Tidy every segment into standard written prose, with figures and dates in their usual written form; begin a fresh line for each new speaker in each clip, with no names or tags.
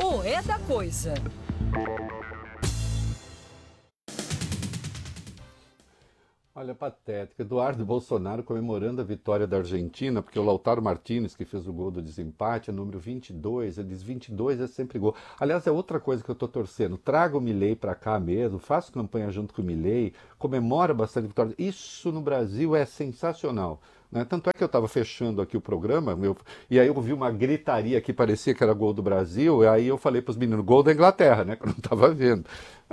O É da Coisa.
Olha, patético. Eduardo Bolsonaro comemorando a vitória da Argentina, porque o Lautaro Martínez, que fez o gol do desempate, é número 22. Ele diz 22 é sempre gol. Aliás, é outra coisa que eu estou torcendo. Traga o Milei para cá mesmo, faça campanha junto com o Milei, comemora bastante a vitória. Isso no Brasil é sensacional. Né? Tanto é que eu estava fechando aqui o programa, e aí eu vi uma gritaria que parecia que era gol do Brasil, e aí eu falei para os meninos, gol da Inglaterra, né? Que eu não estava vendo.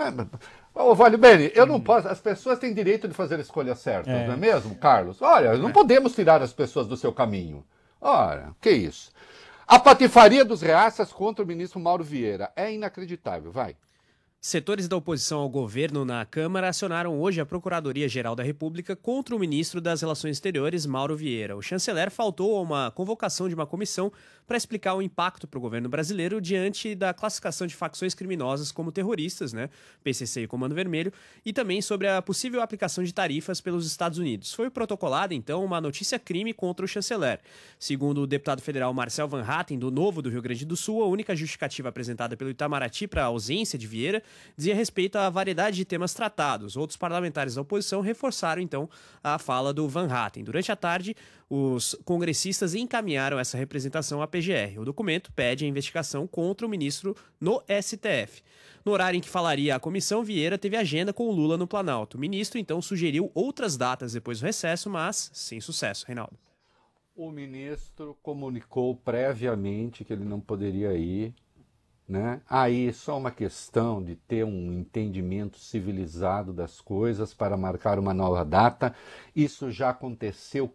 Ô, Vale Bene, eu não posso. As pessoas têm direito de fazer escolhas certas, não é mesmo, Carlos? Olha, não podemos tirar as pessoas do seu caminho. Ora, que isso? A patifaria dos reaças contra o ministro Mauro Vieira é inacreditável, vai.
Setores da oposição ao governo na Câmara acionaram hoje a Procuradoria-Geral da República contra o ministro das Relações Exteriores, Mauro Vieira. O chanceler faltou a uma convocação de uma comissão para explicar o impacto para o governo brasileiro diante da classificação de facções criminosas como terroristas, né, PCC e Comando Vermelho, e também sobre a possível aplicação de tarifas pelos Estados Unidos. Foi protocolada, então, uma notícia-crime contra o chanceler. Segundo o deputado federal Marcel Van Hatten, do Novo do Rio Grande do Sul, a única justificativa apresentada pelo Itamaraty para a ausência de Vieira dizia respeito à variedade de temas tratados. Outros parlamentares da oposição reforçaram, então, a fala do Van Hatten. Durante a tarde, os congressistas encaminharam essa representação à PGR. O documento pede a investigação contra o ministro no STF. No horário em que falaria a comissão, Vieira teve agenda com o Lula no Planalto. O ministro, então, sugeriu outras datas depois do recesso, mas sem sucesso. Reinaldo.
O ministro comunicou previamente que ele não poderia ir. Né? Aí só uma questão de ter um entendimento civilizado das coisas para marcar uma nova data. Isso já aconteceu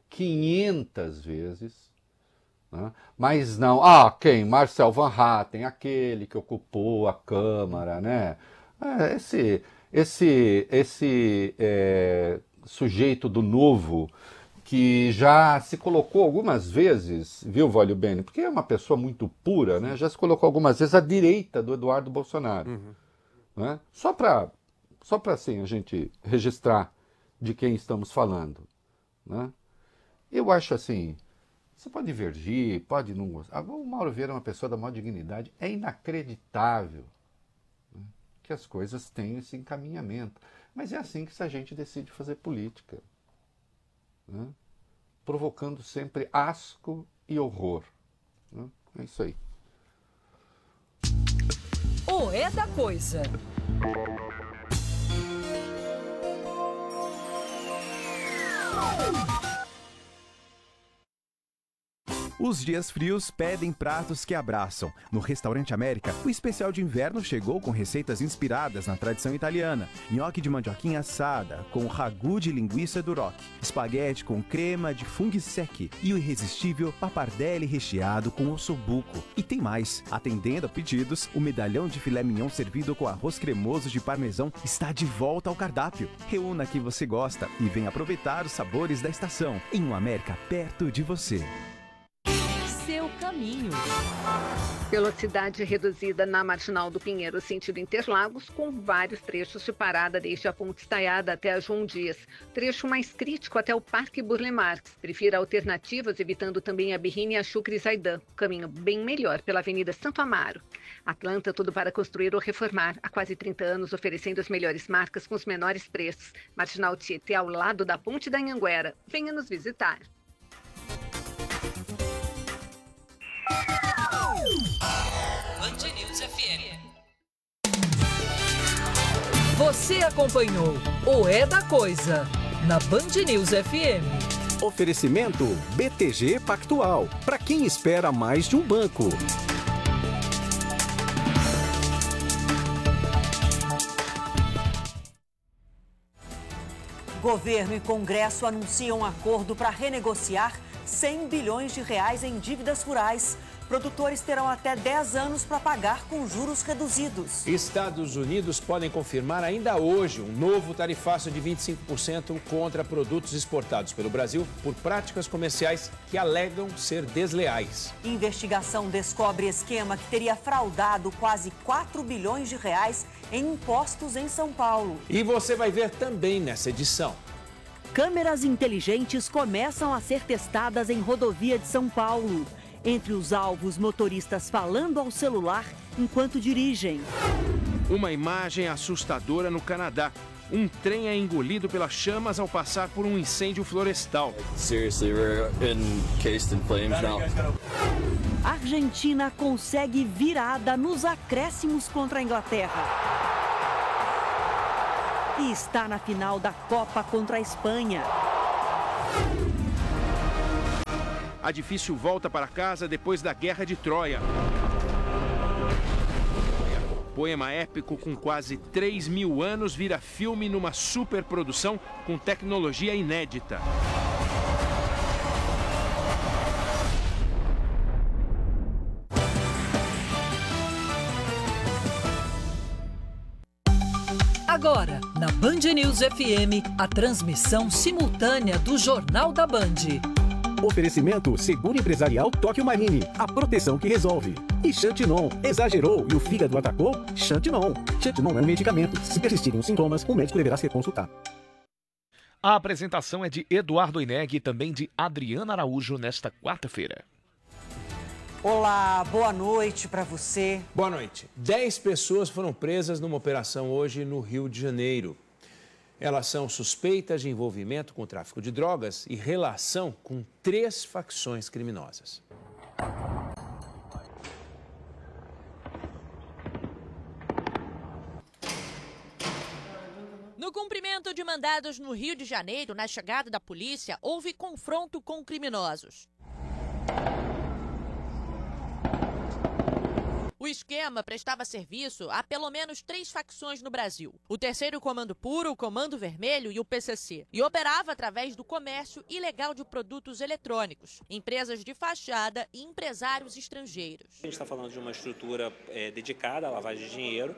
500 vezes. Né? Mas não. Quem? Marcel Van Hatten, aquele que ocupou a Câmara. Né? Esse sujeito do Novo, que já se colocou algumas vezes, viu, Vale Bene? Porque é uma pessoa muito pura, né? Já se colocou algumas vezes à direita do Eduardo Bolsonaro. Né? Só para assim, a gente registrar de quem estamos falando. Né? Eu acho assim, você pode divergir, pode não gostar. O Mauro Vieira é uma pessoa da maior dignidade. É inacreditável, né, que as coisas tenham esse encaminhamento. Mas é assim que a gente decide fazer política. Né? Provocando sempre asco e horror. Né? É isso aí.
O É da Coisa.
Os dias frios pedem pratos que abraçam. No Restaurante América, o especial de inverno chegou com receitas inspiradas na tradição italiana. Nhoque de mandioquinha assada, com ragu de linguiça Duroc. Espaguete com crema de funghi secchi. E o irresistível pappardelle recheado com ossobuco. E tem mais. Atendendo a pedidos, o medalhão de filé mignon servido com arroz cremoso de parmesão está de volta ao cardápio. Reúna que você gosta e venha aproveitar os sabores da estação. Em um América perto de você.
Seu caminho.
Velocidade reduzida na Marginal do Pinheiro, sentido Interlagos, com vários trechos de parada desde a Ponte Estaiada até a João Dias. Trecho mais crítico até o Parque Burle Marx. Prefira alternativas, evitando também a Birrini e a Chucre Zaidan. Caminho bem melhor pela Avenida Santo Amaro. Atlanta, tudo para construir ou reformar. Há quase 30 anos, oferecendo as melhores marcas com os menores preços. Marginal Tietê, ao lado da Ponte da Anhanguera. Venha nos visitar.
Band News FM. Você acompanhou o É da Coisa na Band News FM.
Oferecimento BTG Pactual. Para quem espera mais de um banco.
Governo e Congresso anunciam um acordo para renegociar 100 bilhões de reais em dívidas rurais. Produtores terão até 10 anos para pagar com juros reduzidos.
Estados Unidos podem confirmar ainda hoje um novo tarifaço de 25% contra produtos exportados pelo Brasil por práticas comerciais que alegam ser desleais.
Investigação descobre esquema que teria fraudado quase 4 bilhões de reais em impostos em São Paulo.
E você vai ver também nessa edição.
Câmeras inteligentes começam a ser testadas em rodovia de São Paulo. Entre os alvos, motoristas falando ao celular enquanto dirigem.
Uma imagem assustadora no Canadá. Um trem é engolido pelas chamas ao passar por um incêndio florestal.
A Argentina consegue virada nos acréscimos contra a Inglaterra. E está na final da Copa contra a Espanha.
A difícil volta para casa depois da Guerra de Troia. Poema épico com quase 3.000 anos vira filme numa superprodução com tecnologia inédita.
Agora, na Band News FM, a transmissão simultânea do Jornal da Band.
Oferecimento Seguro Empresarial Tóquio Marine, a proteção que resolve. E Xantinon, exagerou e o fígado atacou? Xantinon. Xantinon é um medicamento. Se persistirem os sintomas, o médico deverá ser consultado.
A apresentação é de Eduardo Oineg e também de Adriana Araújo nesta quarta-feira.
Olá, boa noite para você.
Boa noite. 10 pessoas foram presas numa operação hoje no Rio de Janeiro. Elas são suspeitas de envolvimento com o tráfico de drogas e relação com 3 facções criminosas.
No cumprimento de mandados no Rio de Janeiro, na chegada da polícia, houve confronto com criminosos. O esquema prestava serviço a pelo menos 3 facções no Brasil. O Terceiro Comando Puro, o Comando Vermelho e o PCC. E operava através do comércio ilegal de produtos eletrônicos, empresas de fachada e empresários estrangeiros.
A gente está falando de uma estrutura dedicada à lavagem de dinheiro,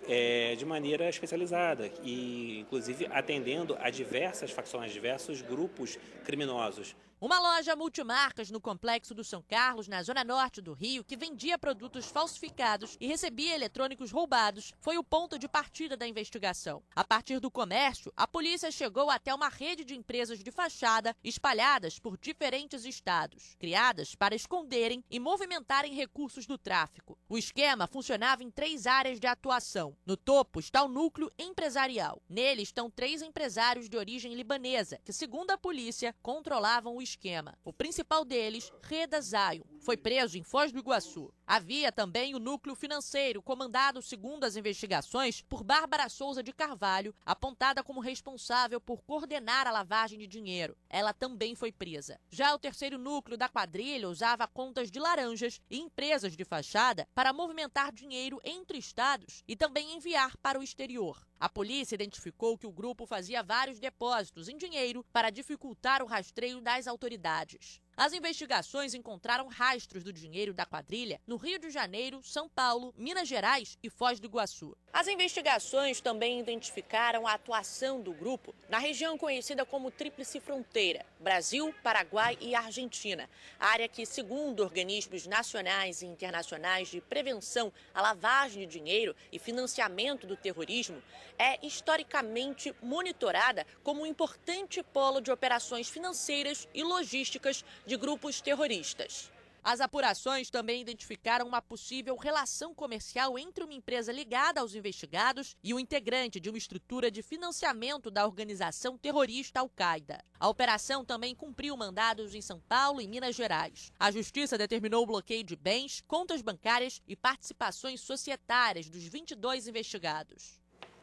de maneira especializada e, inclusive, atendendo a diversas facções, diversos grupos criminosos.
Uma loja multimarcas no Complexo do São Carlos, na zona norte do Rio, que vendia produtos falsificados e recebia eletrônicos roubados, foi o ponto de partida da investigação. A partir do comércio, a polícia chegou até uma rede de empresas de fachada espalhadas por diferentes estados, criadas para esconderem e movimentarem recursos do tráfico. O esquema funcionava em 3 áreas de atuação. No topo está o núcleo empresarial. Nele estão 3 empresários de origem libanesa, que, segundo a polícia, controlavam o esquema. O principal deles, Reda Zion, foi preso em Foz do Iguaçu. Havia também o núcleo financeiro, comandado, segundo as investigações, por Bárbara Souza de Carvalho, apontada como responsável por coordenar a lavagem de dinheiro. Ela também foi presa. Já o terceiro núcleo da quadrilha usava contas de laranjas e empresas de fachada para movimentar dinheiro entre estados e também enviar para o exterior. A polícia identificou que o grupo fazia vários depósitos em dinheiro para dificultar o rastreio das autoridades. As investigações encontraram rastros do dinheiro da quadrilha no Rio de Janeiro, São Paulo, Minas Gerais e Foz do Iguaçu. As investigações também identificaram a atuação do grupo na região conhecida como Tríplice Fronteira, Brasil, Paraguai e Argentina, área que, segundo organismos nacionais e internacionais de prevenção à lavagem de dinheiro e financiamento do terrorismo, é historicamente monitorada como um importante polo de operações financeiras e logísticas de grupos terroristas. As apurações também identificaram uma possível relação comercial entre uma empresa ligada aos investigados e o integrante de uma estrutura de financiamento da organização terrorista Al-Qaeda. A operação também cumpriu mandados em São Paulo e Minas Gerais. A Justiça determinou o bloqueio de bens, contas bancárias e participações societárias dos 22 investigados.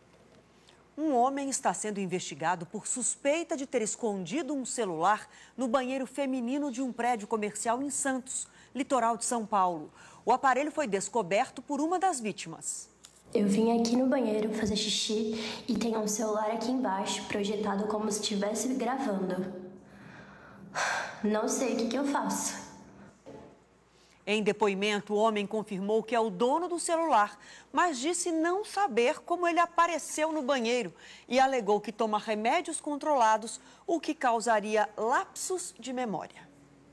Um homem está sendo investigado por suspeita de ter escondido um celular no banheiro feminino de um prédio comercial em Santos, litoral de São Paulo. O aparelho foi descoberto por uma das vítimas.
Eu vim aqui no banheiro fazer xixi e tem um celular aqui embaixo, projetado como se estivesse gravando. Não sei o que eu faço.
Em depoimento, o homem confirmou que é o dono do celular, mas disse não saber como ele apareceu no banheiro e alegou que toma remédios controlados, o que causaria lapsos de memória.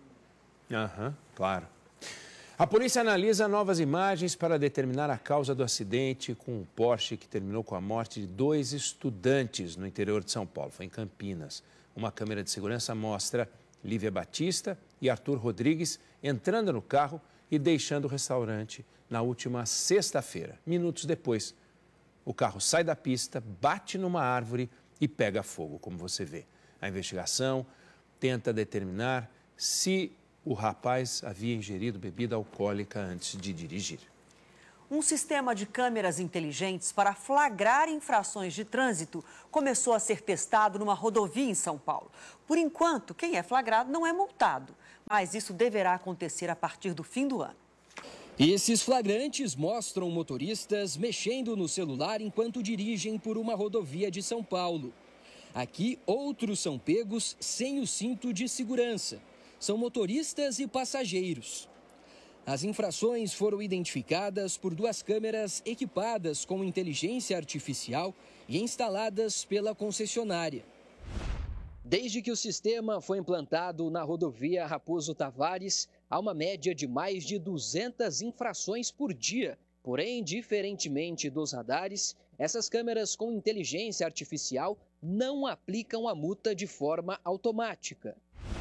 Claro. A polícia analisa novas imagens para determinar a causa do acidente com o Porsche que terminou com a morte de 2 estudantes no interior de São Paulo. Foi em Campinas. Uma câmera de segurança mostra Lívia Batista e Arthur Rodrigues entrando no carro e deixando o restaurante na última sexta-feira. Minutos depois, o carro sai da pista, bate numa árvore e pega fogo, como você vê. A investigação tenta determinar se o rapaz havia ingerido bebida alcoólica antes de dirigir.
Um sistema de câmeras inteligentes para flagrar infrações de trânsito começou a ser testado numa rodovia em São Paulo. Por enquanto, quem é flagrado não é multado, mas isso deverá acontecer a partir do fim do ano.
Esses flagrantes mostram motoristas mexendo no celular enquanto dirigem por uma rodovia de São Paulo. Aqui, outros são pegos sem o cinto de segurança. São motoristas e passageiros. As infrações foram identificadas por 2 câmeras equipadas com inteligência artificial e instaladas pela concessionária. Desde que o sistema foi implantado na rodovia Raposo Tavares, há uma média de mais de 200 infrações por dia. Porém, diferentemente dos radares, essas câmeras com inteligência artificial não aplicam a multa de forma automática.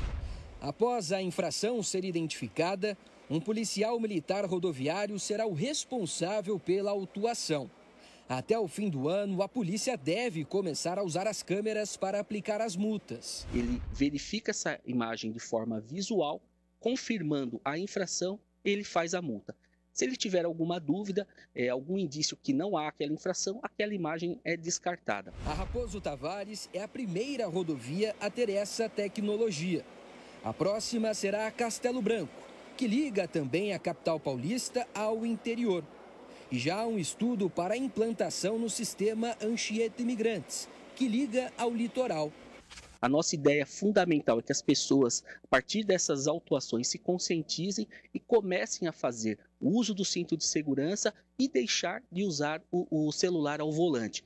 Após a infração ser identificada, um policial militar rodoviário será o responsável pela autuação. Até o fim do ano, a polícia deve começar a usar as câmeras para aplicar as multas.
Ele verifica essa imagem de forma visual, confirmando a infração, ele faz a multa. Se ele tiver alguma dúvida, algum indício que não há aquela infração, aquela imagem é descartada.
A Raposo Tavares é a primeira rodovia a ter essa tecnologia. A próxima será a Castelo Branco, que liga também a capital paulista ao interior. E já há um estudo para a implantação no sistema Anchieta Imigrantes, que liga ao litoral.
A nossa ideia fundamental é que as pessoas, a partir dessas autuações, se conscientizem e comecem a fazer o uso do cinto de segurança e deixar de usar o celular ao volante.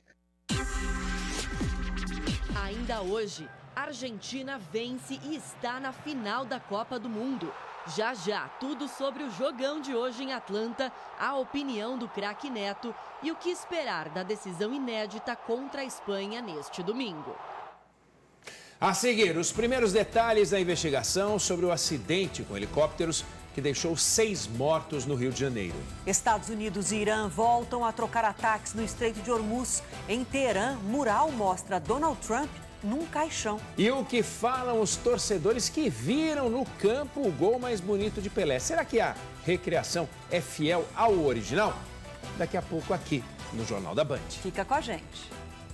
Ainda hoje, a Argentina vence e está na final da Copa do Mundo. Já já, tudo sobre o jogão de hoje em Atlanta, a opinião do craque Neto e o que esperar da decisão inédita contra a Espanha neste domingo.
A seguir, os primeiros detalhes da investigação sobre o acidente com helicópteros que deixou 6 mortos no Rio de Janeiro.
Estados Unidos e Irã voltam a trocar ataques no Estreito de Hormuz. Em Teherã, mural mostra Donald Trump num caixão.
E o que falam os torcedores que viram no campo o gol mais bonito de Pelé? Será que a recriação é fiel ao original? Daqui a pouco aqui no Jornal da Band.
Fica com a gente.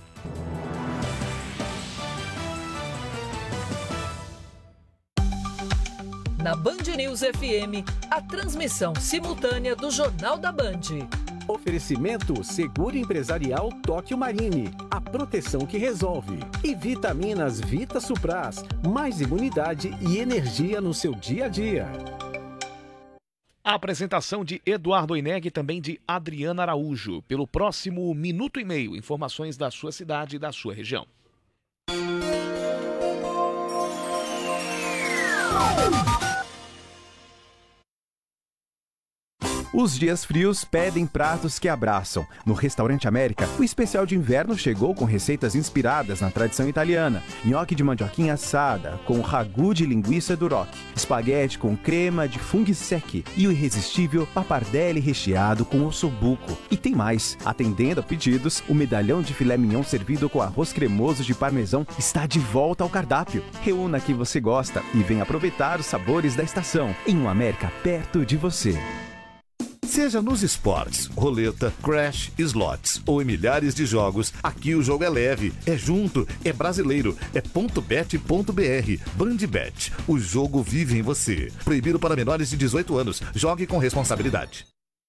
Na Band News FM, a transmissão simultânea do Jornal da Band.
Oferecimento Seguro Empresarial Tóquio Marine, a proteção que resolve. E vitaminas Vita Supras, mais imunidade e energia no seu dia a dia.
A apresentação de Eduardo Oineg e também de Adriana Araújo. Pelo próximo minuto e meio, informações da sua cidade e da sua região.
Os dias frios pedem pratos que abraçam. No Restaurante América, o especial de inverno chegou com receitas inspiradas na tradição italiana. Nhoque de mandioquinha assada, com ragu de linguiça duroc, espaguete com crema de funghi secchi e o irresistível pappardelle recheado com ossobuco. E tem mais. Atendendo a pedidos, o medalhão de filé mignon servido com arroz cremoso de parmesão está de volta ao cardápio. Reúna que você gosta e venha aproveitar os sabores da estação em um América perto de você.
Seja nos esportes, roleta, crash, slots ou em milhares de jogos, aqui o jogo é leve, é junto, é brasileiro, é .bet.br. Bandbet, o jogo vive em você. Proibido para menores de 18 anos. Jogue com responsabilidade.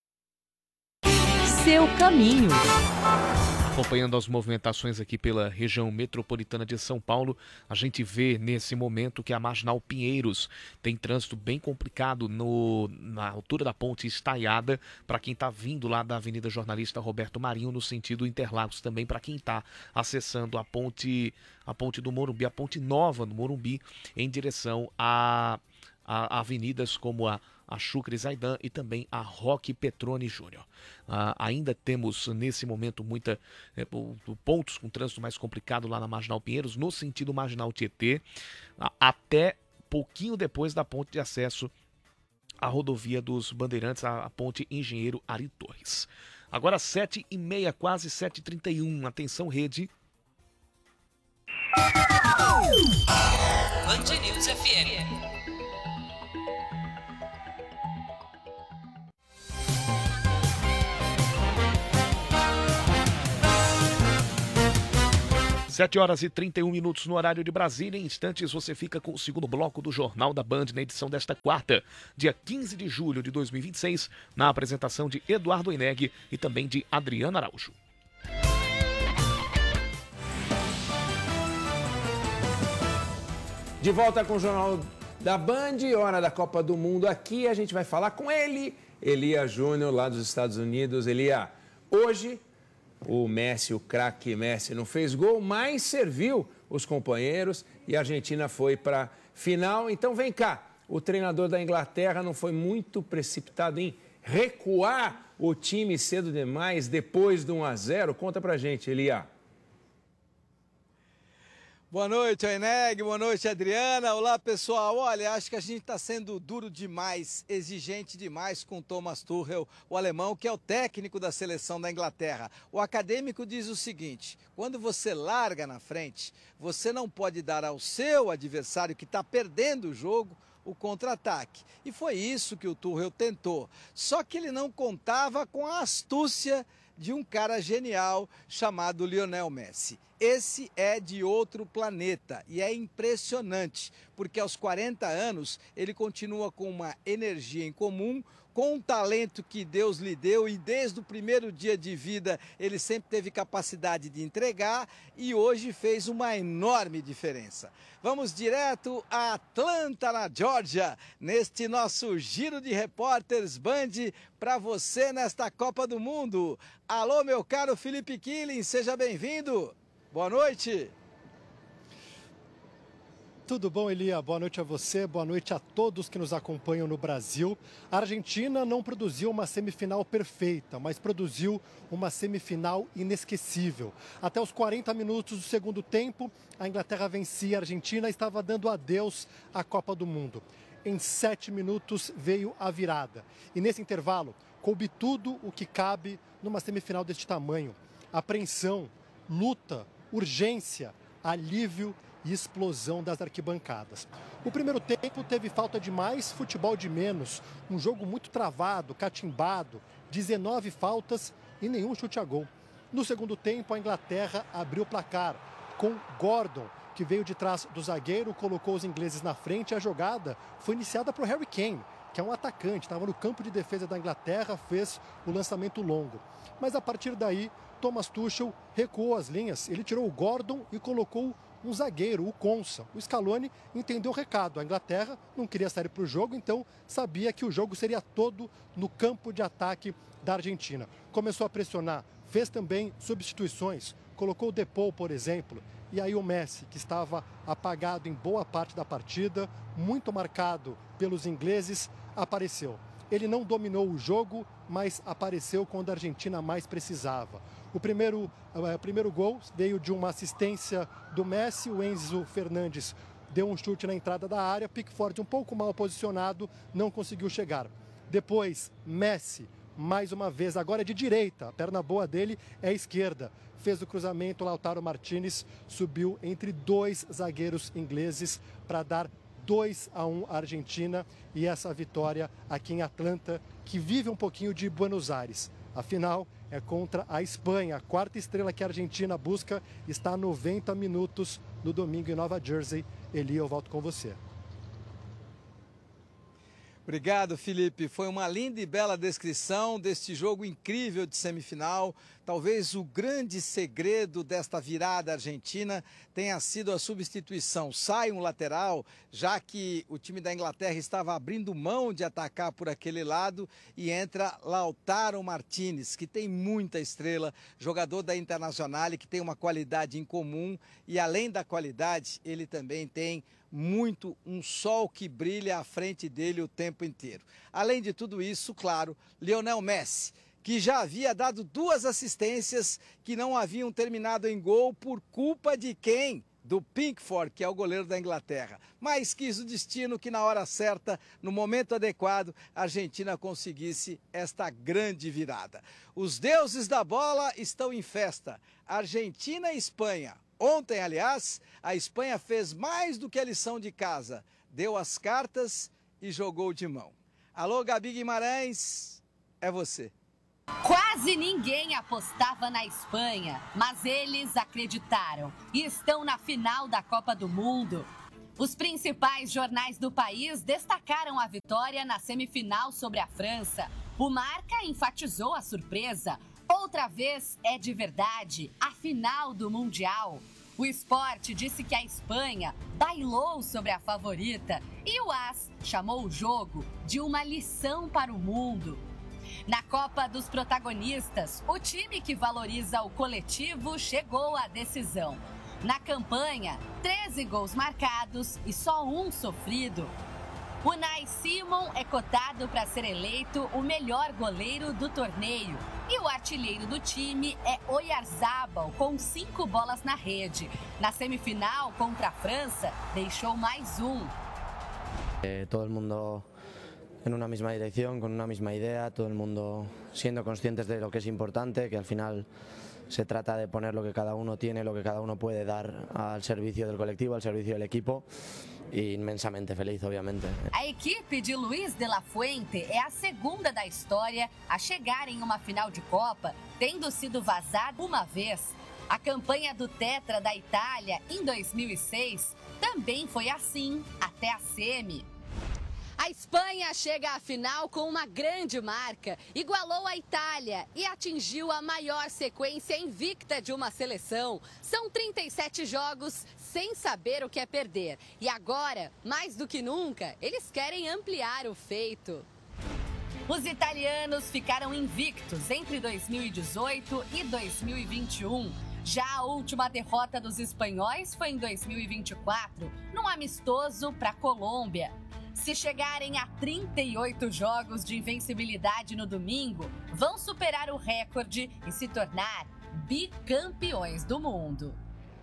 Seu caminho.
Acompanhando as movimentações aqui pela região metropolitana de São Paulo, a gente vê nesse momento que a Marginal Pinheiros tem trânsito bem complicado na altura da ponte Estaiada, para quem está vindo lá da Avenida Jornalista Roberto Marinho, no sentido Interlagos, também para quem está acessando a ponte do Morumbi, a ponte nova do Morumbi, em direção a avenidas como a Chucre Zaidan e também a Roque Petroni Júnior. Ainda temos nesse momento pontos com trânsito mais complicado lá na Marginal Pinheiros, no sentido Marginal Tietê, até pouquinho depois da ponte de acesso a rodovia dos Bandeirantes, a ponte Engenheiro Ari Torres. Agora 7h30, quase 7h31. Atenção, rede.
Band News FM.
Sete horas e 31 minutos no horário de Brasília. Em instantes você fica com o segundo bloco do Jornal da Band na edição desta quarta, dia 15 de julho de 2026, na apresentação de Eduardo Eneg e também de Adriana Araújo.
De volta com o Jornal da Band, hora da Copa do Mundo aqui. A gente vai falar com ele, Elia Júnior, lá dos Estados Unidos. Elia, hoje o Messi, o craque Messi, não fez gol, mas serviu os companheiros e a Argentina foi para a final. Então vem cá, o treinador da Inglaterra não foi muito precipitado em recuar o time cedo demais depois do 1-0? Conta pra gente, Elia.
Boa noite, Eneg. Boa noite, Adriana. Olá, pessoal. Olha, acho que a gente está sendo duro demais, exigente demais com Thomas Tuchel, o alemão, que é o técnico da seleção da Inglaterra. O acadêmico diz o seguinte: quando você larga na frente, você não pode dar ao seu adversário que está perdendo o jogo o contra-ataque. E foi isso que o Tuchel tentou. Só que ele não contava com a astúcia de um cara genial chamado Lionel Messi. Esse é de outro planeta e é impressionante, porque aos 40 anos ele continua com uma energia em comum, com um talento que Deus lhe deu e desde o primeiro dia de vida ele sempre teve capacidade de entregar e hoje fez uma enorme diferença. Vamos direto a Atlanta, na Geórgia, neste nosso giro de repórteres Band para você nesta Copa do Mundo. Alô, meu caro Felipe Killing, seja bem-vindo. Boa noite.
Tudo bom, Elia? Boa noite a você, boa noite a todos que nos acompanham no Brasil. A Argentina não produziu uma semifinal perfeita, mas produziu uma semifinal inesquecível. Até os 40 minutos do segundo tempo, a Inglaterra vencia a Argentina e estava dando adeus à Copa do Mundo. Em 7 minutos veio a virada. E nesse intervalo, coube tudo o que cabe numa semifinal deste tamanho. Apreensão, luta, urgência, alívio e explosão das arquibancadas. O primeiro tempo teve falta de mais, futebol de menos, um jogo muito travado, catimbado, 19 faltas e nenhum chute a gol. No segundo tempo, a Inglaterra abriu o placar com Gordon, que veio de trás do zagueiro, colocou os ingleses na frente e a jogada foi iniciada por Harry Kane, que é um atacante, estava no campo de defesa da Inglaterra, fez o lançamento longo. Mas a partir daí, Thomas Tuchel recuou as linhas, ele tirou o Gordon e colocou um zagueiro, o Konsa. O Scaloni entendeu o recado, a Inglaterra não queria sair para o jogo, então sabia que o jogo seria todo no campo de ataque da Argentina. Começou a pressionar, fez também substituições, colocou o Depou, por exemplo, e aí o Messi, que estava apagado em boa parte da partida, muito marcado pelos ingleses, apareceu. Ele não dominou o jogo, mas apareceu quando a Argentina mais precisava. O primeiro gol veio de uma assistência do Messi, o Enzo Fernandes deu um chute na entrada da área, Pickford um pouco mal posicionado, não conseguiu chegar. Depois, Messi, mais uma vez, agora é de direita, a perna boa dele é a esquerda. Fez o cruzamento, Lautaro Martinez subiu entre dois zagueiros ingleses para dar 2-1 à Argentina e essa vitória aqui em Atlanta, que vive um pouquinho de Buenos Aires. Afinal, é contra a Espanha. A quarta estrela que a Argentina busca está a 90 minutos no domingo em Nova Jersey. Eli, eu volto com você.
Obrigado, Felipe. Foi uma linda e bela descrição deste jogo incrível de semifinal. Talvez o grande segredo desta virada argentina tenha sido a substituição. Sai um lateral, já que o time da Inglaterra estava abrindo mão de atacar por aquele lado, e entra Lautaro Martinez, que tem muita estrela, jogador da Internazionale, que tem uma qualidade em comum, e além da qualidade, ele também tem muito um sol que brilha à frente dele o tempo inteiro. Além de tudo isso, claro, Lionel Messi, que já havia dado 2 assistências que não haviam terminado em gol por culpa de quem? do Pickford, que é o goleiro da Inglaterra. Mas quis o destino que na hora certa, no momento adequado, a Argentina conseguisse esta grande virada. Os deuses da bola estão em festa. Argentina e Espanha. Ontem, aliás, a Espanha fez mais do que a lição de casa. Deu as cartas e jogou de mão. Alô, Gabi Guimarães, é você.
Quase ninguém apostava na Espanha, mas eles acreditaram e estão na final da Copa do Mundo. Os principais jornais do país destacaram a vitória na semifinal sobre a França. O Marca enfatizou a surpresa. Outra vez é de verdade a final do Mundial. O Sport disse que a Espanha bailou sobre a favorita e o AS chamou o jogo de uma lição para o mundo. Na Copa dos Protagonistas, o time que valoriza o coletivo chegou à decisão. Na campanha, 13 gols marcados e só um sofrido. Unai Simon é cotado para ser eleito o melhor goleiro do torneio. E o artilheiro do time é Oyarzabal, com 5 bolas na rede. Na semifinal, contra a França, deixou mais um.
Todo mundo en una misma dirección, con una misma idea, todo el mundo siendo conscientes de lo que es importante, que al final se trata de poner lo que cada uno tiene, lo que cada uno puede dar al servicio del colectivo, al servicio del equipo, e imensamente feliz, obviamente.
A equipe de Luiz de la Fuente é a segunda da história a chegar em uma final de Copa, tendo sido vazada uma vez. A campanha do Tetra da Itália em 2006 também foi assim, até a semi. A Espanha chega à final com uma grande marca, igualou a Itália e atingiu a maior sequência invicta de uma seleção. São 37 jogos sem saber o que é perder. E agora, mais do que nunca, eles querem ampliar o feito. Os italianos ficaram invictos entre 2018 e 2021. Já a última derrota dos espanhóis foi em 2024, num amistoso para a Colômbia. Se chegarem a 38 jogos de invencibilidade no domingo, vão superar o recorde e se tornar bicampeões do mundo.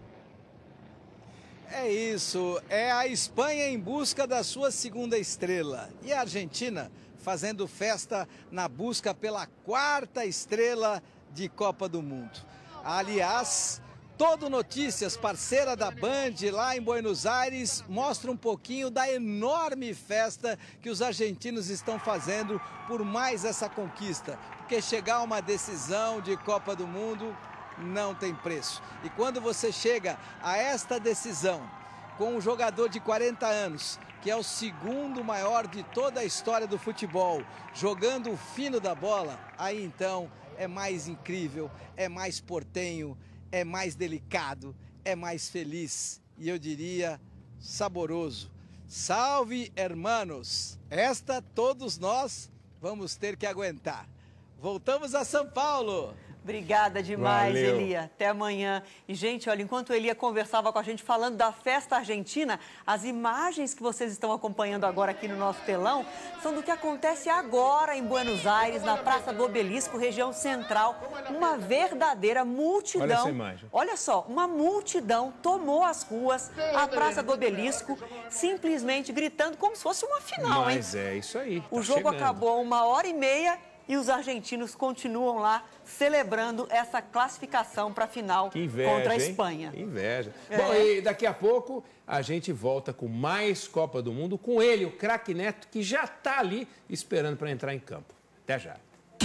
É isso, é a Espanha em busca da sua segunda estrela e a Argentina fazendo festa na busca pela 4ª estrela de Copa do Mundo. Aliás, Todo Notícias, parceira da Band lá em Buenos Aires, mostra um pouquinho da enorme festa que os argentinos estão fazendo por mais essa conquista. Porque chegar a uma decisão de Copa do Mundo não tem preço. E quando você chega a esta decisão com um jogador de 40 anos, que é o segundo maior de toda a história do futebol, jogando o fino da bola, aí então é mais incrível, é mais portenho, é mais delicado, é mais feliz e eu diria saboroso. Salve, hermanos! Esta todos nós vamos ter que aguentar. Voltamos a São Paulo.
Obrigada demais,
Valeu.
Elia. Até amanhã. E, gente, olha, enquanto Elia conversava com a gente falando da festa argentina, as imagens que vocês estão acompanhando agora aqui no nosso telão são do que acontece agora em Buenos Aires, na Praça do Obelisco, região central. Uma verdadeira multidão.
Olha essa imagem.
Olha só, uma multidão tomou as ruas, a Praça do Obelisco, simplesmente gritando como se fosse uma final,
Mas
hein?
é isso aí.
O jogo acabou 1h30 e os argentinos continuam lá celebrando essa classificação para a final contra a Espanha.
Que inveja.
É.
Bom, e daqui a pouco a gente volta com mais Copa do Mundo, com ele, o craque Neto, que já está ali esperando para entrar em campo. Até já.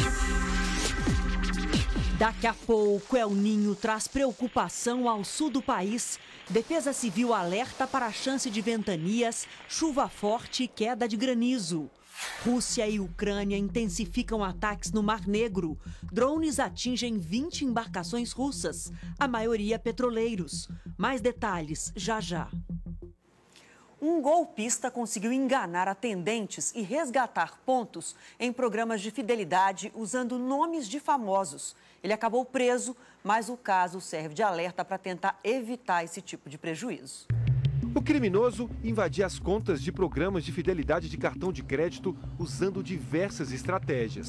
Daqui a pouco, El Ninho traz preocupação ao sul do país. Defesa Civil alerta para a chance de ventanias, chuva forte e queda de granizo. Rússia e Ucrânia intensificam ataques no Mar Negro. Drones atingem 20 embarcações russas, a maioria petroleiros. Mais detalhes já já.
Um golpista conseguiu enganar atendentes e resgatar pontos em programas de fidelidade usando nomes de famosos. Ele acabou preso, mas o caso serve de alerta para tentar evitar esse tipo de prejuízo.
O criminoso invadia as contas de programas de fidelidade de cartão de crédito usando diversas estratégias.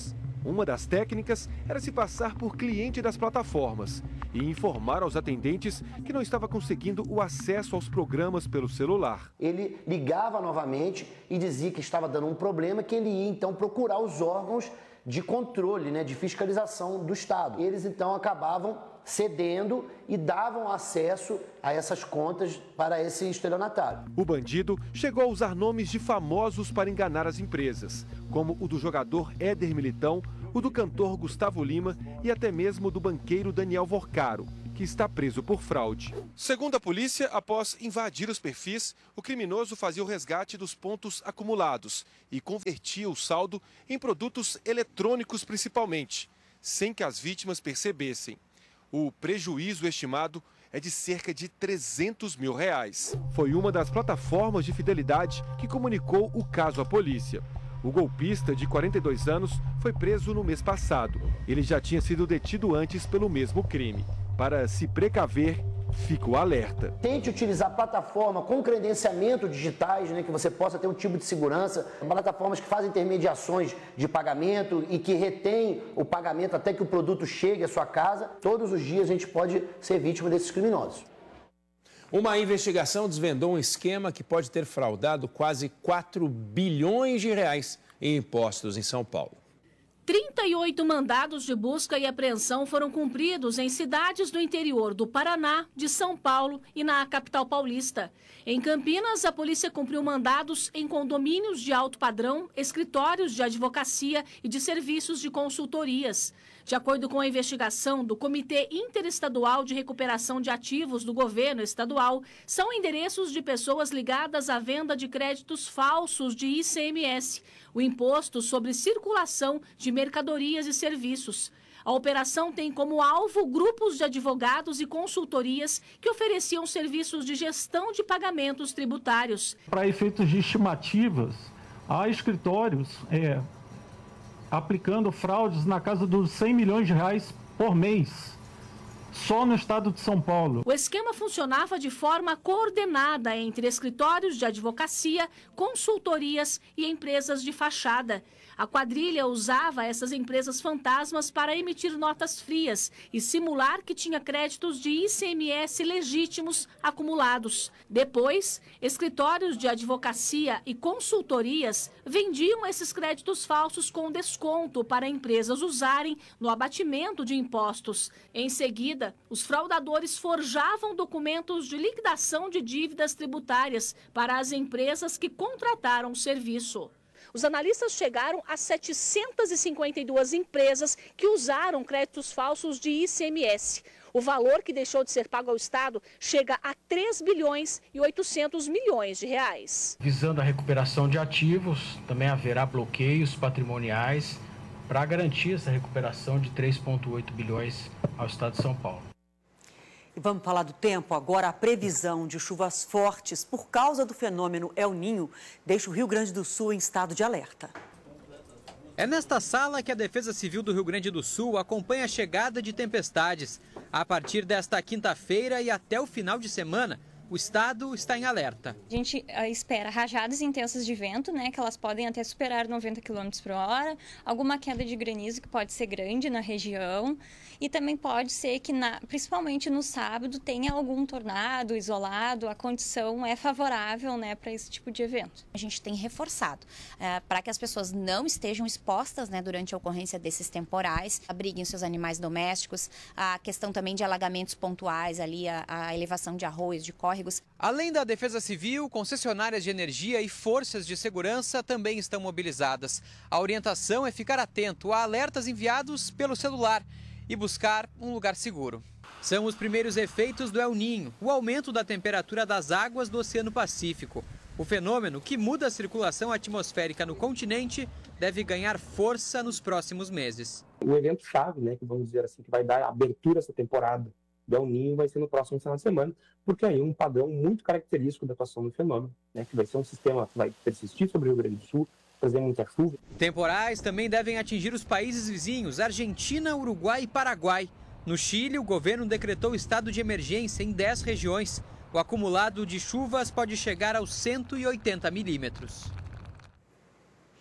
Uma das técnicas era se passar por cliente das plataformas e informar aos atendentes que não estava conseguindo o acesso aos programas pelo celular.
Ele ligava novamente e dizia que estava dando um problema, que ele ia então procurar os órgãos de controle, de fiscalização do Estado. Eles então acabavam cedendo e davam acesso a essas contas para esse estelionatário.
O bandido chegou a usar nomes de famosos para enganar as empresas, como o do jogador Éder Militão, o do cantor Gustavo Lima e até mesmo do banqueiro Daniel Vorcaro, que está preso por fraude. Segundo a polícia, após invadir os perfis, o criminoso fazia o resgate dos pontos acumulados e convertia o saldo em produtos eletrônicos principalmente, sem que as vítimas percebessem. O prejuízo estimado é de cerca de R$300 mil. Foi uma das plataformas de fidelidade que comunicou o caso à polícia. O golpista, de 42 anos, foi preso no mês passado. Ele já tinha sido detido antes pelo mesmo crime. Para se precaver, fica o alerta.
Tente utilizar plataforma com credenciamento digitais, que você possa ter um tipo de segurança. Plataformas que fazem intermediações de pagamento e que retêm o pagamento até que o produto chegue à sua casa. Todos os dias a gente pode ser vítima desses criminosos.
Uma investigação desvendou um esquema que pode ter fraudado quase R$4 bilhões em impostos em São Paulo.
38 mandados de busca e apreensão foram cumpridos em cidades do interior do Paraná, de São Paulo e na capital paulista. Em Campinas, a polícia cumpriu mandados em condomínios de alto padrão, escritórios de advocacia e de serviços de consultorias. De acordo com a investigação do Comitê Interestadual de Recuperação de Ativos do Governo Estadual, são endereços de pessoas ligadas à venda de créditos falsos de ICMS, o Imposto sobre Circulação de Mercadorias e Serviços. A operação tem como alvo grupos de advogados e consultorias que ofereciam serviços de gestão de pagamentos tributários.
Para efeitos de estimativas, há escritórios aplicando fraudes na casa dos R$100 milhões por mês, só no estado de São Paulo.
O esquema funcionava de forma coordenada entre escritórios de advocacia, consultorias e empresas de fachada. A quadrilha usava essas empresas fantasmas para emitir notas frias e simular que tinha créditos de ICMS legítimos acumulados. Depois, escritórios de advocacia e consultorias vendiam esses créditos falsos com desconto para empresas usarem no abatimento de impostos. Em seguida, os fraudadores forjavam documentos de liquidação de dívidas tributárias para as empresas que contrataram o serviço. Os analistas chegaram a 752 empresas que usaram créditos falsos de ICMS. O valor que deixou de ser pago ao Estado chega a R$3 bilhões e 800 milhões de reais.
Visando a recuperação de ativos, também haverá bloqueios patrimoniais para garantir essa recuperação de 3,8 bilhões ao Estado de São Paulo.
E vamos falar do tempo agora. A previsão de chuvas fortes por causa do fenômeno El Niño deixa o Rio Grande do Sul em estado de alerta.
É nesta sala que a Defesa Civil do Rio Grande do Sul acompanha a chegada de tempestades. A partir desta quinta-feira e até o final de semana, o estado está em alerta.
A gente espera rajadas intensas de vento, que elas podem até superar 90 km por hora, alguma queda de granizo que pode ser grande na região e também pode ser que, principalmente no sábado, tenha algum tornado isolado, a condição é favorável para esse tipo de evento.
A gente tem reforçado para que as pessoas não estejam expostas durante a ocorrência desses temporais, abriguem seus animais domésticos, a questão também de alagamentos pontuais, ali a elevação de arroios, de córregos.
Além da Defesa Civil, concessionárias de energia e forças de segurança também estão mobilizadas. A orientação é ficar atento a alertas enviados pelo celular e buscar um lugar seguro. São os primeiros efeitos do El Niño, o aumento da temperatura das águas do Oceano Pacífico. O fenômeno, que muda a circulação atmosférica no continente, deve ganhar força nos próximos meses.
O evento-chave, que vamos dizer assim, que vai dar abertura a essa temporada do El Niño vai ser no próximo final de semana, porque aí um padrão muito característico da atuação do fenômeno, que vai ser um sistema que vai persistir sobre o Rio Grande do Sul, trazer muita chuva.
Temporais também devem atingir os países vizinhos, Argentina, Uruguai e Paraguai. No Chile, o governo decretou estado de emergência em 10 regiões. O acumulado de chuvas pode chegar aos 180 milímetros.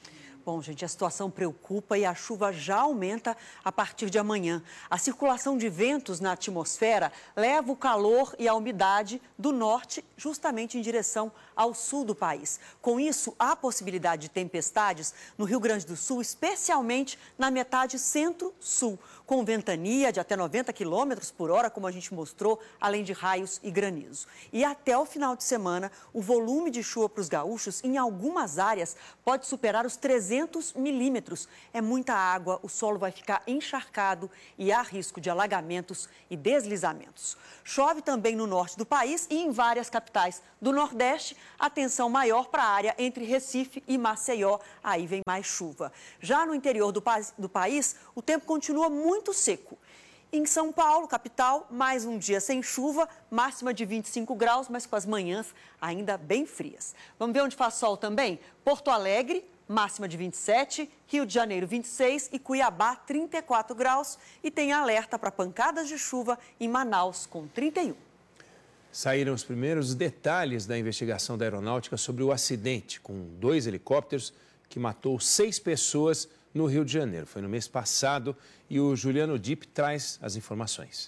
Bom, gente, a situação preocupa e a chuva já aumenta a partir de amanhã. A circulação de ventos na atmosfera leva o calor e a umidade do norte justamente em direção ao sul do país. Com isso, há possibilidade de tempestades no Rio Grande do Sul, especialmente na metade centro-sul, com ventania de até 90 km por hora, como a gente mostrou, além de raios e granizo. E até o final de semana, o volume de chuva para os gaúchos, em algumas áreas, pode superar os 300 milímetros. É muita água, o solo vai ficar encharcado e há risco de alagamentos e deslizamentos. Chove também no norte do país e em várias capitais do Nordeste. Atenção maior para a área entre Recife e Maceió. Aí vem mais chuva. Já no interior do país, o tempo continua muito seco. Em São Paulo, capital, mais um dia sem chuva, máxima de 25 graus, mas com as manhãs ainda bem frias. Vamos ver onde faz sol também? Porto Alegre, máxima de 27, Rio de Janeiro 26 e Cuiabá 34 graus. E tem alerta para pancadas de chuva em Manaus com 31.
Saíram os primeiros detalhes da investigação da Aeronáutica sobre o acidente com 2 helicópteros que matou 6 pessoas no Rio de Janeiro. Foi no mês passado e o Juliano Dipp traz as informações.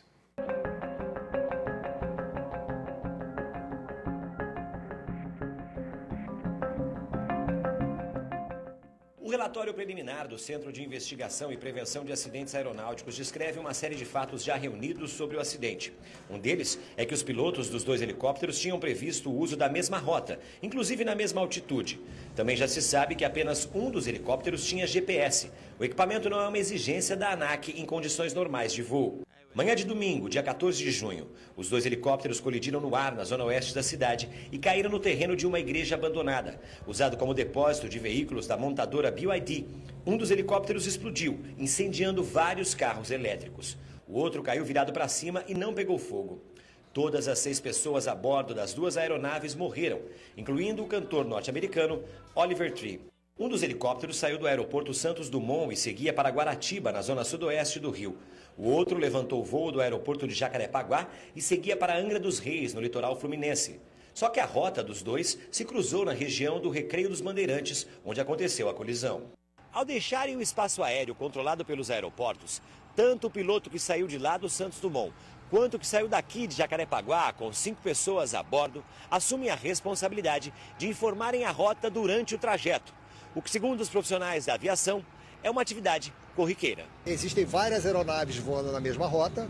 O relatório preliminar do Centro de Investigação e Prevenção de Acidentes Aeronáuticos descreve uma série de fatos já reunidos sobre o acidente. Um deles é que os pilotos dos 2 helicópteros tinham previsto o uso da mesma rota, inclusive na mesma altitude. Também já se sabe que apenas um dos helicópteros tinha GPS. O equipamento não é uma exigência da ANAC em condições normais de voo. Manhã de domingo, dia 14 de junho, os 2 helicópteros colidiram no ar na zona oeste da cidade e caíram no terreno de uma igreja abandonada, usado como depósito de veículos da montadora BYD. Um dos helicópteros explodiu, incendiando vários carros elétricos. O outro caiu virado para cima e não pegou fogo. Todas as 6 pessoas a bordo das 2 aeronaves morreram, incluindo o cantor norte-americano Oliver Tree. Um dos helicópteros saiu do aeroporto Santos Dumont e seguia para Guaratiba, na zona sudoeste do Rio. O outro levantou o voo do aeroporto de Jacarepaguá e seguia para Angra dos Reis, no litoral fluminense. Só que a rota dos 2 se cruzou na região do Recreio dos Bandeirantes, onde aconteceu a colisão. Ao deixarem o espaço aéreo controlado pelos aeroportos, tanto o piloto que saiu de lá do Santos Dumont, quanto o que saiu daqui de Jacarepaguá, com 5 pessoas a bordo, assumem a responsabilidade de informarem a rota durante o trajeto. O que, segundo os profissionais da aviação, é uma atividade corriqueira.
Existem várias aeronaves voando na mesma rota,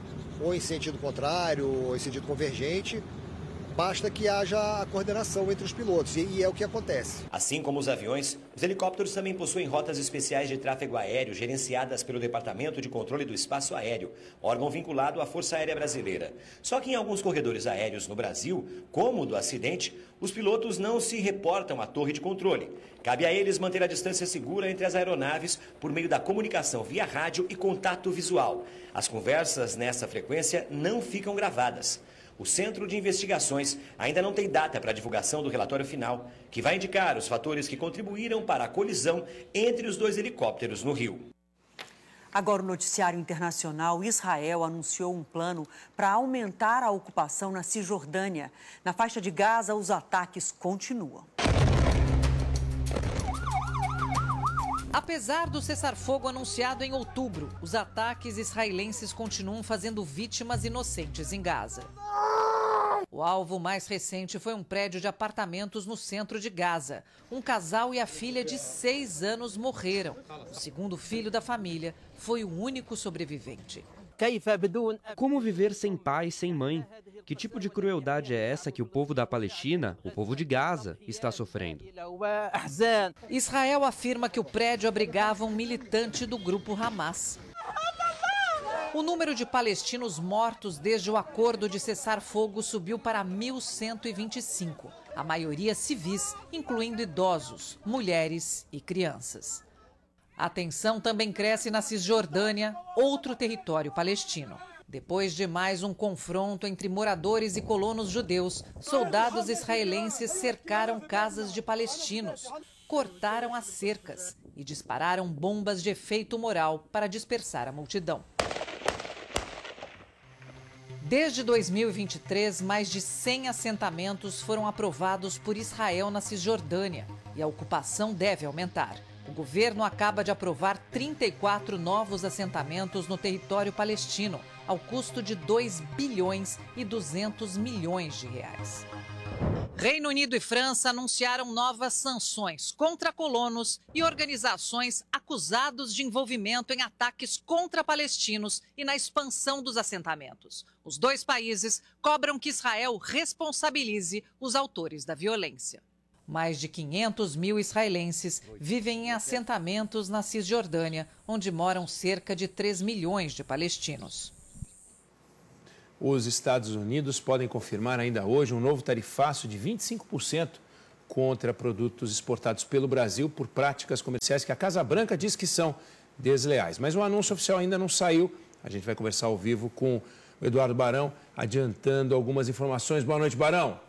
ou em sentido contrário, ou em sentido convergente. Basta que haja a coordenação entre os pilotos, e é o que acontece.
Assim como os aviões, os helicópteros também possuem rotas especiais de tráfego aéreo gerenciadas pelo Departamento de Controle do Espaço Aéreo, órgão vinculado à Força Aérea Brasileira. Só que em alguns corredores aéreos no Brasil, como o do acidente, os pilotos não se reportam à torre de controle. Cabe a eles manter a distância segura entre as aeronaves por meio da comunicação via rádio e contato visual. As conversas nessa frequência não ficam gravadas. O Centro de Investigações ainda não tem data para a divulgação do relatório final, que vai indicar os fatores que contribuíram para a colisão entre os 2 helicópteros no Rio.
Agora, o noticiário internacional, Israel anunciou um plano para aumentar a ocupação na Cisjordânia. Na faixa de Gaza, os ataques continuam.
Apesar do cessar-fogo anunciado em outubro, os ataques israelenses continuam fazendo vítimas inocentes em Gaza. O alvo mais recente foi um prédio de apartamentos no centro de Gaza. Um casal e a filha de 6 anos morreram. O segundo filho da família foi o único sobrevivente.
Como viver sem pai e sem mãe? Que tipo de crueldade é essa que o povo da Palestina, o povo de Gaza, está sofrendo?
Israel afirma que o prédio abrigava um militante do grupo Hamas. O número de palestinos mortos desde o acordo de cessar-fogo subiu para 1.125, a maioria civis, incluindo idosos, mulheres e crianças. A tensão também cresce na Cisjordânia, outro território palestino. Depois de mais um confronto entre moradores e colonos judeus, soldados israelenses cercaram casas de palestinos, cortaram as cercas e dispararam bombas de efeito moral para dispersar a multidão. Desde 2023, mais de 100 assentamentos foram aprovados por Israel na Cisjordânia e a ocupação deve aumentar. O governo acaba de aprovar 34 novos assentamentos no território palestino, ao custo de 2 bilhões e 200 milhões de reais. Reino Unido e França anunciaram novas sanções contra colonos e organizações acusados de envolvimento em ataques contra palestinos e na expansão dos assentamentos. Os dois países cobram que Israel responsabilize os autores da violência. Mais de 500 mil israelenses vivem em assentamentos na Cisjordânia, onde moram cerca de 3 milhões de palestinos.
Os Estados Unidos podem confirmar ainda hoje um novo tarifaço de 25% contra produtos exportados pelo Brasil por práticas comerciais que a Casa Branca diz que são desleais. Mas o anúncio oficial ainda não saiu. A gente vai conversar ao vivo com o Eduardo Barão, adiantando algumas informações. Boa noite, Barão.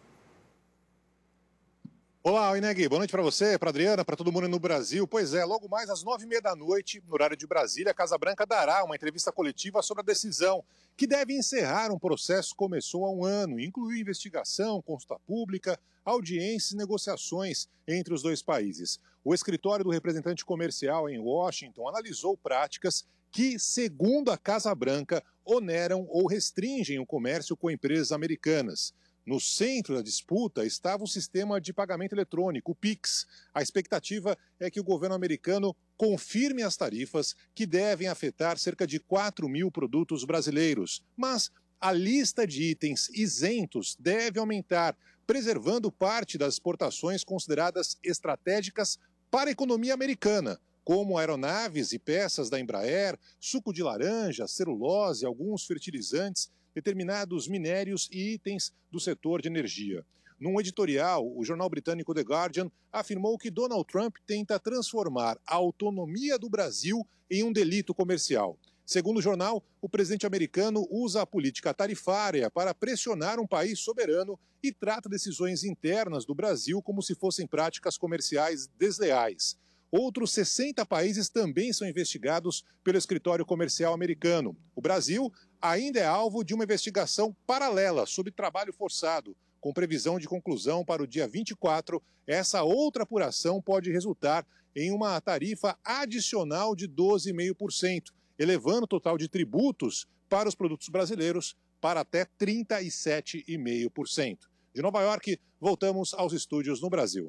Olá, Ineg, boa noite para você, para Adriana, para todo mundo no Brasil. Pois é, logo mais às 9h30 da noite, no horário de Brasília, a Casa Branca dará uma entrevista coletiva sobre a decisão que deve encerrar um processo que começou há um ano, incluiu investigação, consulta pública, audiências e negociações entre os dois países. O escritório do representante comercial em Washington analisou práticas que, segundo a Casa Branca, oneram ou restringem o comércio com empresas americanas. No centro da disputa estava o sistema de pagamento eletrônico, o PIX. A expectativa é que o governo americano confirme as tarifas que devem afetar cerca de 4 mil produtos brasileiros. Mas a lista de itens isentos deve aumentar, preservando parte das exportações consideradas estratégicas para a economia americana, como aeronaves e peças da Embraer, suco de laranja, celulose, alguns fertilizantes, determinados minérios e itens do setor de energia. Num editorial, o jornal britânico The Guardian afirmou que Donald Trump tenta transformar a autonomia do Brasil em um delito comercial. Segundo o jornal, o presidente americano usa a política tarifária para pressionar um país soberano e trata decisões internas do Brasil como se fossem práticas comerciais desleais. Outros 60 países também são investigados pelo escritório comercial americano. O Brasil ainda é alvo de uma investigação paralela sobre trabalho forçado. Com previsão de conclusão para o dia 24, essa outra apuração pode resultar em uma tarifa adicional de 12,5%, elevando o total de tributos para os produtos brasileiros para até 37,5%. De Nova York, voltamos aos estúdios no Brasil.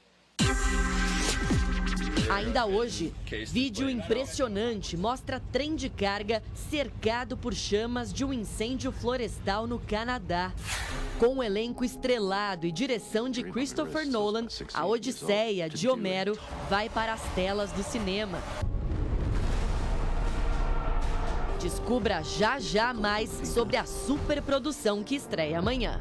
Ainda hoje, vídeo impressionante mostra trem de carga cercado por chamas de um incêndio florestal no Canadá. Com um elenco estrelado e direção de Christopher Nolan, a Odisseia de Homero vai para as telas do cinema. Descubra já mais sobre a superprodução que estreia amanhã.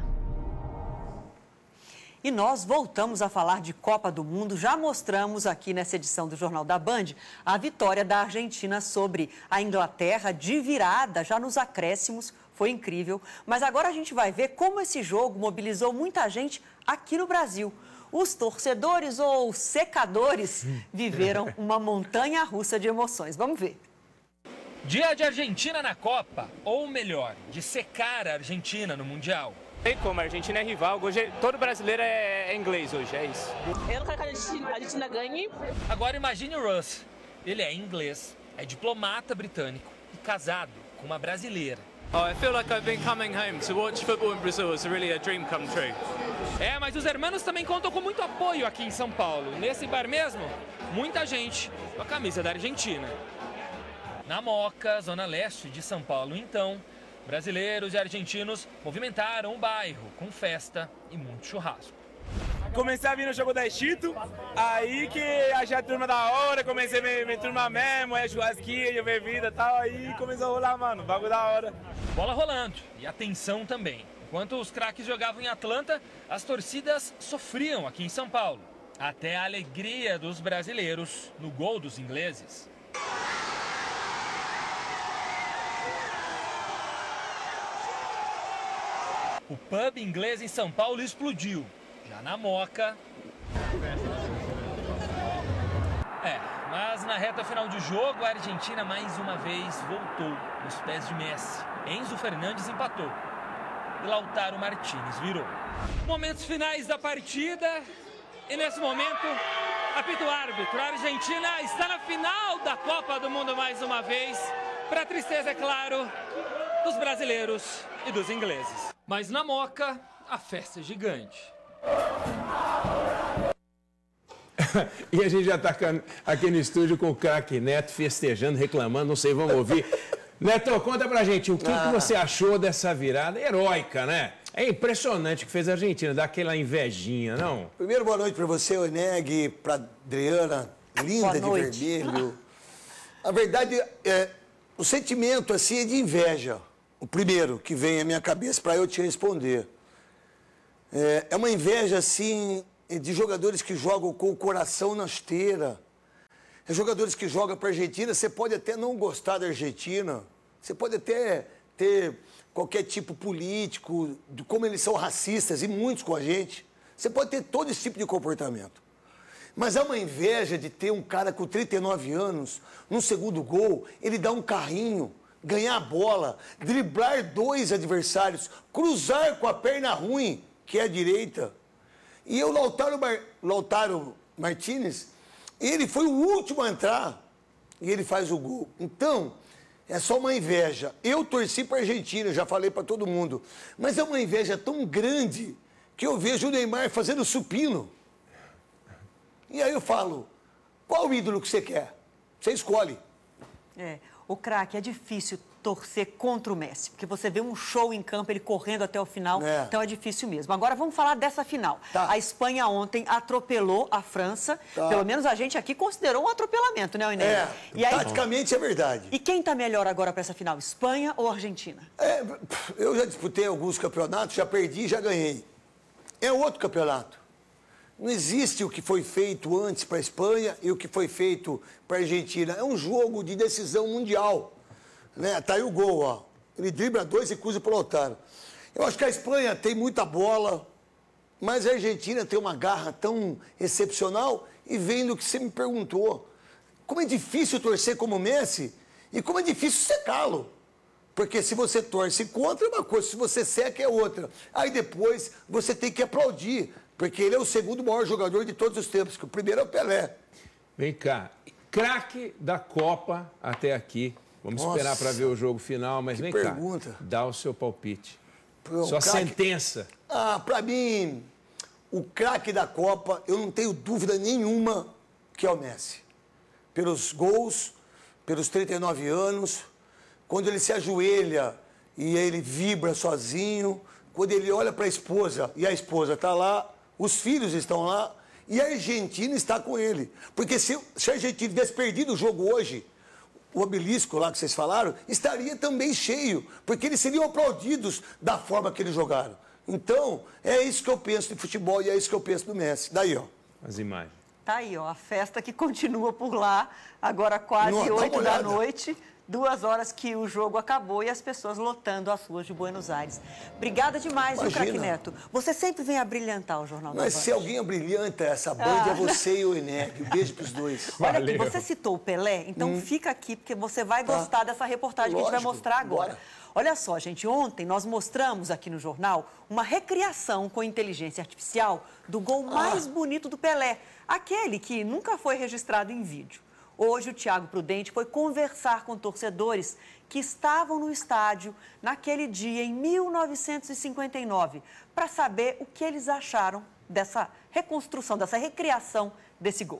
E nós voltamos a falar de Copa do Mundo. Já mostramos aqui nessa edição do Jornal da Band a vitória da Argentina sobre a Inglaterra de virada, já nos acréscimos. Foi incrível. Mas agora a gente vai ver como esse jogo mobilizou muita gente aqui no Brasil. Os torcedores ou secadores viveram uma montanha-russa de emoções. Vamos ver.
Dia de Argentina na Copa, ou melhor, de secar a Argentina no Mundial.
Tem como, a Argentina é rival, hoje todo brasileiro é inglês hoje, é isso.
Eu não quero que a Argentina ganhe. Agora imagine o Russ, ele é inglês, é diplomata britânico e casado com uma brasileira.
I feel like I've been coming home to watch football in Brazil is really a dream come true.
Mas os hermanos também contam com muito apoio aqui em São Paulo. Nesse bar mesmo, muita gente com a camisa da Argentina. Na Moca, zona leste de São Paulo, então, brasileiros e argentinos movimentaram o bairro com festa e muito churrasco.
Comecei a vir no jogo da Egito, aí que achei a turma da hora, comecei a minha turma mesmo, churrasquinha, bebida e tal, aí começou a rolar, mano, bagulho da hora.
Bola rolando e atenção também. Enquanto os craques jogavam em Atlanta, as torcidas sofriam aqui em São Paulo. Até a alegria dos brasileiros no gol dos ingleses. O pub inglês em São Paulo explodiu. Já na Moca. Mas na reta final do jogo, a Argentina mais uma vez voltou nos pés de Messi. Enzo Fernandes empatou. E Lautaro Martínez virou. Momentos finais da partida. E nesse momento, Apita o árbitro. A Argentina está na final da Copa do Mundo mais uma vez. Para a tristeza, é claro, dos brasileiros e dos ingleses. Mas na Moca, a festa é gigante.
E a gente já está aqui no estúdio com o craque Neto festejando, reclamando, não sei, vamos ouvir. Neto, conta pra gente, o que você achou dessa virada heróica, né? É impressionante o que fez a Argentina, dá aquela invejinha, não?
Primeiro, boa noite para você, Eneg, para Adriana, linda de vermelho. A verdade, o sentimento assim é de inveja. O primeiro que vem à minha cabeça para eu te responder. É uma inveja, assim, de jogadores que jogam com o coração na esteira. É jogadores que jogam para a Argentina, você pode até não gostar da Argentina, você pode até ter qualquer tipo político, de como eles são racistas, e muitos com a gente. Você pode ter todo esse tipo de comportamento. Mas há uma inveja de ter um cara com 39 anos, no segundo gol, ele dá um carrinho, ganhar a bola, driblar 2 adversários, cruzar com a perna ruim, que é a direita. E o Lautaro Martínez, ele foi o último a entrar e ele faz o gol. Então, é só uma inveja. Eu torci para a Argentina, já falei para todo mundo. Mas é uma inveja tão grande que eu vejo o Neymar fazendo supino. E aí eu falo, qual o ídolo que você quer? Você escolhe.
O craque, é difícil torcer contra o Messi, porque você vê um show em campo, ele correndo até o final, então é difícil mesmo. Agora vamos falar dessa final. A Espanha ontem atropelou a França, pelo menos a gente aqui considerou um atropelamento, né, Inês?
Taticamente é verdade.
E quem está melhor agora para essa final, Espanha ou Argentina?
Eu já disputei alguns campeonatos, já perdi, já ganhei. É outro campeonato. Não existe o que foi feito antes para a Espanha e o que foi feito para a Argentina. É um jogo de decisão mundial. Né? Tá aí o gol, ó. Ele dribla 2 e cruza para o Lautaro. Eu acho que a Espanha tem muita bola, mas a Argentina tem uma garra tão excepcional. E vendo o que você me perguntou, como é difícil torcer como o Messi e como é difícil secá-lo. Porque se você torce contra é uma coisa, se você seca é outra. Aí depois você tem que aplaudir, porque ele é o segundo maior jogador de todos os tempos, que o primeiro é o Pelé.
Vem cá, craque da Copa até aqui. Vamos esperar para ver o jogo final, mas vem cá, dá o seu palpite. Sua sentença.
Para mim, o craque da Copa, eu não tenho dúvida nenhuma que é o Messi. Pelos gols, pelos 39 anos, quando ele se ajoelha e ele vibra sozinho, quando ele olha para a esposa e a esposa está lá, os filhos estão lá e a Argentina está com ele. Porque se a Argentina tivesse perdido o jogo hoje, o obelisco lá que vocês falaram, estaria também cheio, porque eles seriam aplaudidos da forma que eles jogaram. Então, é isso que eu penso de futebol e é isso que eu penso do Messi. Daí, ó.
As imagens.
Tá aí, ó, a festa que continua por lá, agora quase 8 da noite. 2 horas que o jogo acabou e as pessoas lotando as ruas de Buenos Aires. Obrigada demais, viu, craque Neto? Você sempre vem a brilhantar o Jornal da Band.
Mas se alguém abrilhanta essa Band, é você e o Eneg. Um beijo pros dois.
Olha aqui, você citou o Pelé, então fica aqui, porque você vai gostar dessa reportagem que a gente vai mostrar agora. Olha só, gente, ontem nós mostramos aqui no jornal uma recriação com inteligência artificial do gol mais bonito do Pelé, aquele que nunca foi registrado em vídeo. Hoje, o Thiago Prudente foi conversar com torcedores que estavam no estádio naquele dia, em 1959, para saber o que eles acharam dessa reconstrução, dessa recriação desse gol.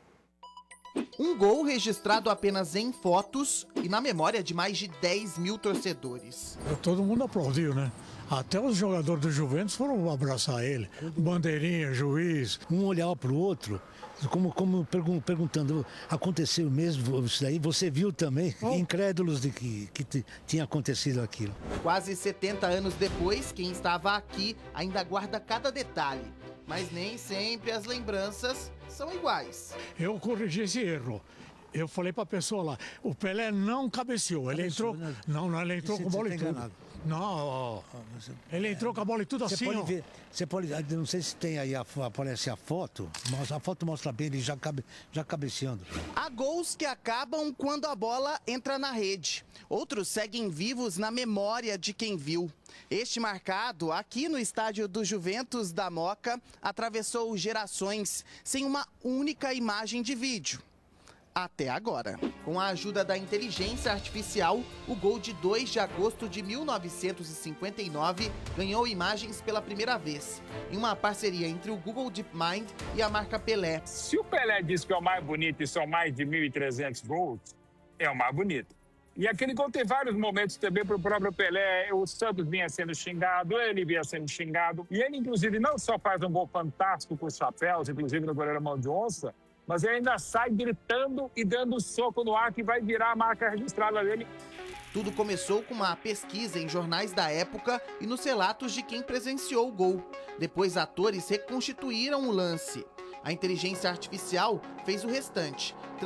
Um gol registrado apenas em fotos e na memória de mais de 10 mil torcedores.
Todo mundo aplaudiu, né? Até os jogadores do Juventus foram abraçar ele. Bandeirinha, juiz, um olhava para o outro, como perguntando, aconteceu mesmo isso daí? Você viu também? Incrédulos de que tinha acontecido aquilo.
Quase 70 anos depois, quem estava aqui ainda guarda cada detalhe. Mas nem sempre as lembranças são iguais.
Eu corrigi esse erro. Eu falei para a pessoa lá, o Pelé não cabeceou, ele entrou... Não, ele entrou com a bola e tudo. Não, ele entrou com a bola e tudo assim, pode ver, você pode, não sei se tem aí, aparece a foto, mas a foto mostra bem ele já cabeceando.
Há gols que acabam quando a bola entra na rede. Outros seguem vivos na memória de quem viu. Este marcado aqui no estádio do Juventus da Moca atravessou gerações sem uma única imagem de vídeo. Até agora. Com a ajuda da inteligência artificial, o gol de 2 de agosto de 1959 ganhou imagens pela primeira vez, em uma parceria entre o Google DeepMind e a marca Pelé.
Se o Pelé diz que é o mais bonito e são mais de 1.300 gols, é o mais bonito. E aquele gol tem vários momentos também para o próprio Pelé. O Santos vinha sendo xingado, ele vinha sendo xingado. E ele, inclusive, não só faz um gol fantástico com os chapéus, inclusive no goleiro mão de onça, mas ele ainda sai gritando e dando um soco no ar que vai virar a marca registrada dele.
Tudo começou com uma pesquisa em jornais da época e nos relatos de quem presenciou o gol. Depois, atores reconstituíram o lance. A inteligência artificial fez o restante,